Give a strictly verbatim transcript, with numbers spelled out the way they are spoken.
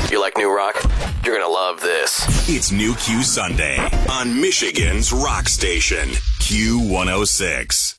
You like new rock? You're going to love this. It's New Q Sunday on Michigan's Rock Station, Q one oh six.